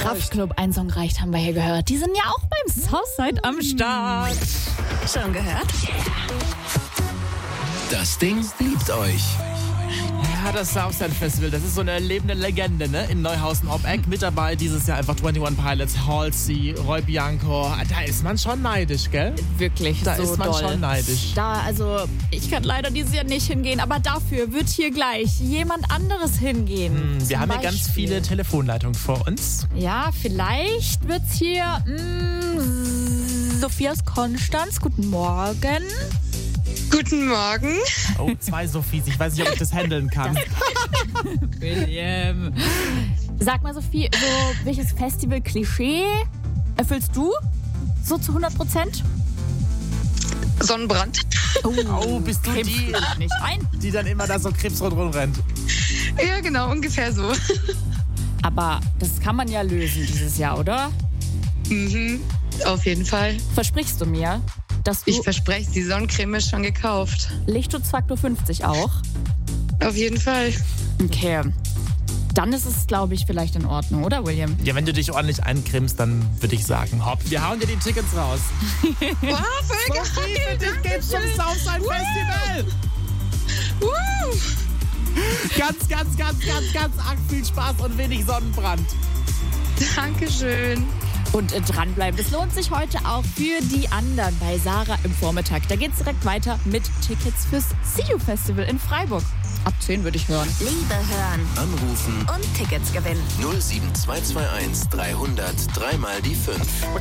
Kraftklub, ein Song reicht, haben wir hier gehört. Die sind ja auch beim Southside am Start. Schon gehört? Das Ding liebt euch. Ja, das Southside Festival, das ist so eine lebende Legende, ne? In Neuhausen-Ob-Eck. Mit dabei dieses Jahr einfach 21 Pilots, Halsey, Roy Bianco. Da ist man schon neidisch, gell? Wirklich, Da so ist man doll. schon neidisch. Ich kann leider dieses Jahr nicht hingehen, aber dafür wird hier gleich jemand anderes hingehen. Wir Zum haben ja ganz Beispiel. viele Telefonleitungen vor uns. Ja, vielleicht wird's hier Sophias Konstanz. Guten Morgen. Guten Morgen. Oh, 2 Sophies. Ich weiß nicht, ob ich das handeln kann. William. Sag mal, Sophie, so welches Festival-Klischee erfüllst du? So zu 100%? Sonnenbrand. Oh, bist du Krebs die, nicht ein. die dann immer da so krebsrot rumrennt? Ja, genau, ungefähr so. Aber das kann man ja lösen dieses Jahr, oder? Mhm, auf jeden Fall. Versprichst du mir, dass du Ich verspreche, die Sonnencreme ist schon gekauft. Lichtschutzfaktor 50 auch? Auf jeden Fall. Okay. Dann ist es, glaube ich, vielleicht in Ordnung, oder, William? Ja, wenn du dich ordentlich eincremst, dann würde ich sagen, hopp, wir hauen dir die Tickets raus. Wow, voll geil. Dich geht's zum Southside Festival. Ganz arg viel Spaß und wenig Sonnenbrand. Dankeschön. Und dranbleiben. Es lohnt sich heute auch für die anderen bei Sarah im Vormittag. Da geht's direkt weiter mit Tickets fürs See You Festival in Freiburg. Ab 10 würde ich hören. Liebe hören Anrufen und Tickets gewinnen. 07221 300 3 mal die 5.